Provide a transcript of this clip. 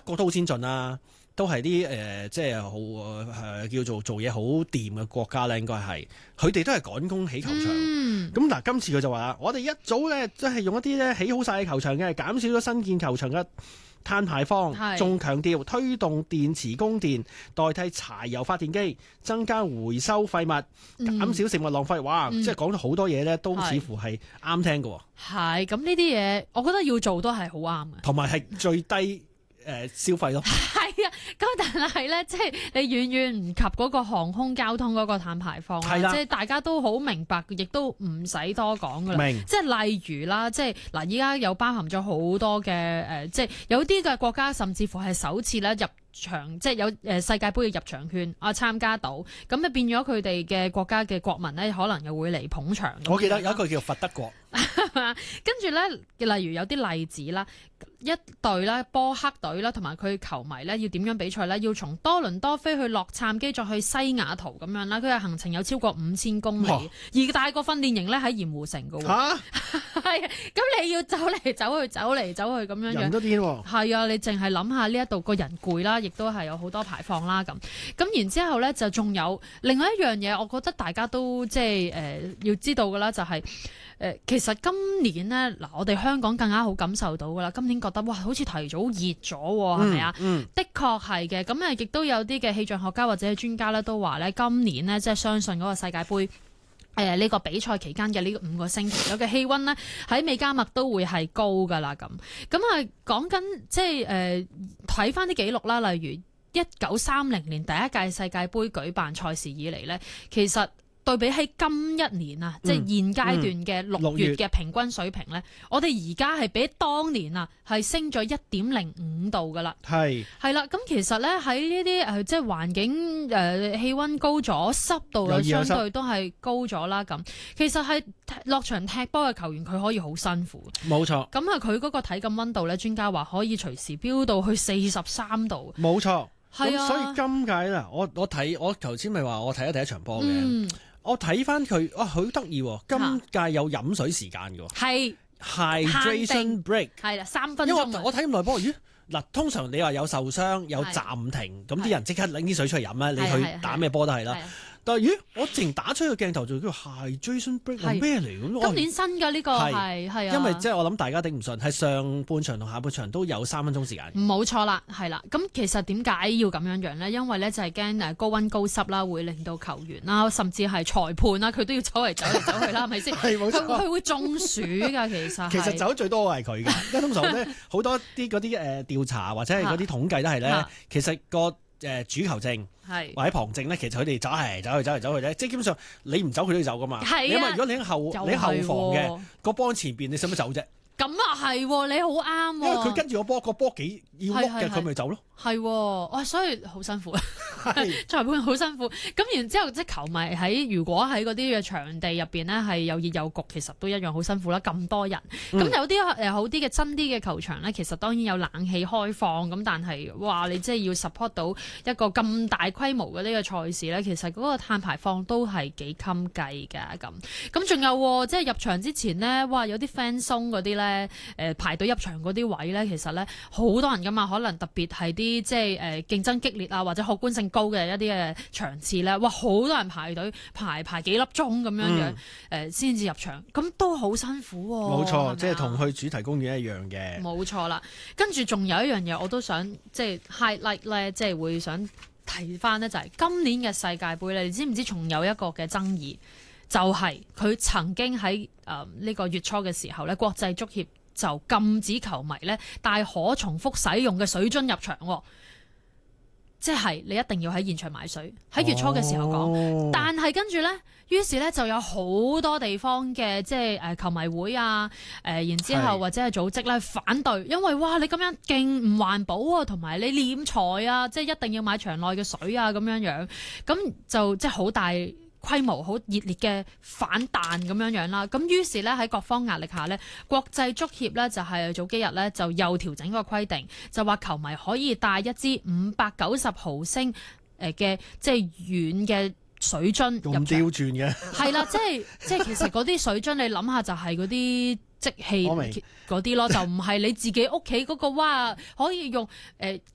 國都好先進啦，都係啲即係好叫做嘢好掂嘅國家咧，應該係佢哋都係趕工起球場。咁嗱，今次佢就話我哋一早咧即係用一啲咧起好晒嘅球場嘅，減少咗新建球場嘅碳排放，仲強調推動電池供電，代替柴油發電機，增加回收廢物，減少食物浪費。哇！即係講咗好多嘢咧，都似乎係啱聽嘅。 係咁，呢啲嘢，我覺得要做都係好啱嘅， 同埋係最低消費咯。 係啊，咁但係咧，即係你遠遠唔及嗰個航空交通嗰個碳排放啦。即係大家都好明白，亦都唔使多講噶啦。即係例如啦，即係嗱，依家有包含咗好多嘅即係有啲嘅國家甚至乎係首次咧入場，即係有世界盃嘅入場券參加到，咁就變咗佢哋嘅國家嘅國民咧，可能又會嚟捧場。 我記得有一個叫佛德國， 跟住咧，例如有啲例子啦，一隊啦波克隊啦，同埋佢球迷咧要點樣比賽咧？要從多倫多飛去洛杉磯，再去西雅圖咁樣啦。佢嘅行程有超過5000公里，而大個訓練營咧喺鹽湖城㗎喎。係，咁你要走嚟走去咁樣樣， 人都癲喎。 係啊，你淨係諗下呢一度個人攰啦，亦都係有好多排放啦咁。咁然之後咧就仲有另外一樣嘢，我覺得大家都即係要知道㗎啦，就係其實今年咧嗱，我哋香港更加好感受到㗎啦。今年覺得哇，好似提早熱咗喎，係咪啊？的確係嘅。咁亦都有啲嘅氣象學家或者專家咧都話咧，今年呢，即係相信嗰個世界盃呢個比賽期間嘅呢5個星期嘅氣溫呢，喺美加墨都會係高㗎啦咁。咁啊講緊即係睇翻啲記錄啦，例如1930年第一屆世界盃舉辦賽事以嚟呢，其實對比起今一年啊，即係現階段嘅6月嘅平均水平咧，我哋而家係比當年啊係升咗1.05度噶啦。係啦，咁其實咧喺呢啲即係環境氣溫高咗，濕度又相對都係高咗啦。咁其實係落場踢波嘅球員佢可以好辛苦。冇錯。咁啊，佢嗰個體感溫度咧，專家話可以隨時飆到去43度。冇錯。係啊。所以今屆啦，我頭先咪話我睇咗第一場波嘅。我睇翻佢，好得意喎！今屆有飲水時間嘅喎，係 hydration break， 係啦，3分鐘。因為我睇咁耐波，嗱，通常你話有受傷有暫停，咁啲人即刻拎啲水出嚟飲啦，你去打咩波都係啦。但係我淨打出個鏡頭就叫 hydration break 係咩嚟咁？今年新嘅呢個係啊，因為即係我諗大家頂唔順，係上半場同下半場都有3分鐘時間。冇錯啦，係啦。咁其實點解要咁樣樣呢？因為咧就係驚高溫高濕啦，會令到球員啦，甚至係裁判啦，佢都要走嚟走去啦，係咪先？係冇錯。佢會中暑㗎，其實走得最多係佢㗎，因為通常咧好多啲嗰啲調查或者係嗰啲統計都係咧，其實個主球證或者旁證咧，其實佢哋走去咧，即係基本上你唔走佢都要走噶嘛。係啊，如果你喺後防嘅個波前邊，你使乜走啫？咁啊係，你好啱。因為佢跟住個波幾要喐嘅，佢咪走咯。係，哇！所以好辛苦，裁判好辛苦。咁然之後，即係球迷如果喺嗰啲嘅場地入邊呢，係又熱又焗，其實都一樣好辛苦啦。咁多人，咁有啲好啲嘅真啲嘅球場呢，其實當然有冷氣開放，咁但係哇，你即係要 support 到一個咁大規模嘅呢個賽事呢，其實嗰個碳排放都係幾襟計㗎。咁仲有即係入場之前呢，哇！有啲 fan zone 嗰啲呢，排隊入場嗰啲位呢，其實呢，好多人㗎嘛，可能特別係啲即係競爭激烈啊，或者可觀性高嘅一啲嘅場次咧，哇！好多人排隊排幾粒鐘咁樣樣先至入場，咁都好辛苦喎。冇錯，即係同去主題公園一樣嘅。冇錯啦，跟住仲有一樣嘢，我都想即係 highlight 咧，即係會想提翻呢，就係今年嘅世界盃咧，你知唔知仲有一個嘅爭議，就係佢曾經喺呢個月初嘅時候咧，國際足協就禁止球迷咧帶可重複使用嘅水樽入場，即係你一定要喺現場買水。喺月初嘅時候講，但係跟住呢，於是呢就有好多地方嘅即係球迷會啊，然之後或者係組織咧反對，因為哇你咁樣勁唔環保啊，同埋你斂財啊，即係一定要買場內嘅水啊咁樣樣，咁就即係好大規模好熱烈嘅反彈咁樣樣啦，咁於是咧喺各方壓力下呢，國際足協呢就係早幾日呢就又調整個規定，就話球迷可以帶一支590毫升嘅即係軟嘅水樽入場。咁刁鑽嘅。係啦，即係其實嗰啲水樽你諗下就係嗰啲即棄嗰啲咯，就唔係你自己屋企嗰個哇可以用